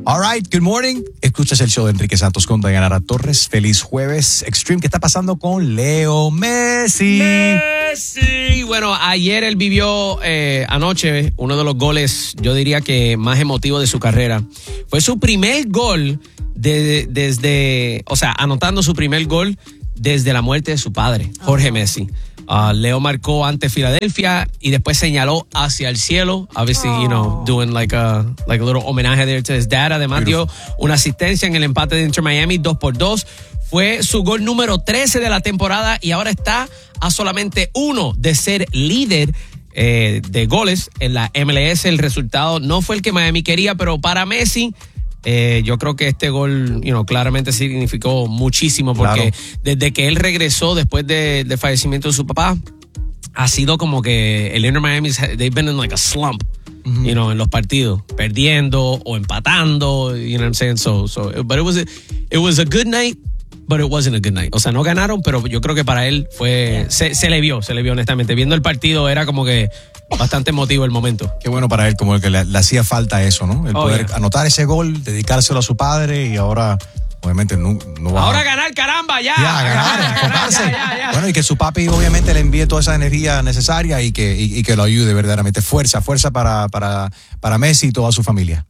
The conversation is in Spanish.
All right, good morning. Escuchas el show de Enrique Santos con Dayanara Torres. Feliz jueves Extreme. ¿Qué está pasando con Leo Messi? Bueno, ayer él vivió anoche uno de los goles, yo diría que más emotivo de su carrera. Fue su primer gol anotando su primer gol desde la muerte de su padre, Jorge Messi. Leo marcó ante Filadelfia y después señaló hacia el cielo, obviously, doing like a little homenaje there to his dad. Además dio una asistencia en el empate de Inter Miami 2-2. Fue su gol número 13 de la temporada y ahora está a solamente uno de ser líder de goles en la MLS. El resultado no fue el que Miami quería, pero para Messi yo creo que este gol, claramente significó muchísimo porque desde que él regresó después del fallecimiento de su papá, ha sido como que el Inter Miami, they've been in like a slump, en los partidos, perdiendo o empatando, you know what I'm saying? But it was a good night, but it wasn't a good night. O sea, no ganaron, pero yo creo que para él fue, se le vio honestamente. Viendo el partido era como que bastante emotivo el momento. Qué bueno para él, como que le hacía falta eso, ¿no? El poder anotar ese gol, dedicárselo a su padre y ahora, obviamente, no va ahora a ganar, caramba, ya. Ganar, enfocarse. Ya. Bueno, y que su papi obviamente le envíe toda esa energía necesaria y que lo ayude verdaderamente. Fuerza para Messi y toda su familia.